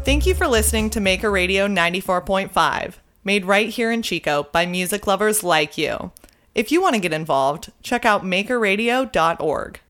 Thank you for listening to Maker Radio 94.5, made right here in Chico by music lovers like you. If you want to get involved, check out makerradio.org.